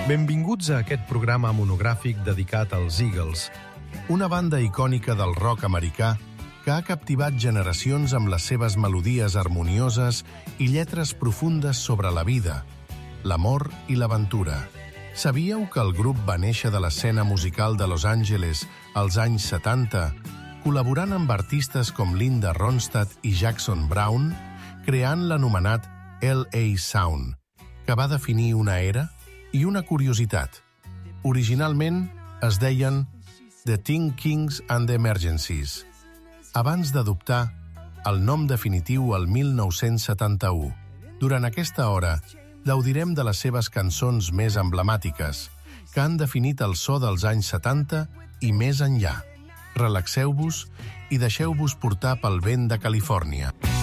Benvinguts a aquest programa monogràfic dedicat als Eagles, una banda icònica del rock americà que ha captivat generacions amb les seves melodies harmonioses i lletres profundes sobre la vida, l'amor i l'aventura. Sabíeu que el grup va néixer de l'escena musical de Los Angeles als anys 70, col·laborant amb artistes com Linda Ronstadt i Jackson Browne, creant l'anomenat LA Sound, que va definir una era i una curiositat. Originalment es deien The Teen Kings and the Emergencies, abans d'adoptar el nom definitiu el 1971. Durant aquesta hora, gaudirem de les seves cançons més emblemàtiques, que han definit el so dels anys 70 i més enllà. Relaxeu-vos i deixeu-vos portar pel vent de Califòrnia.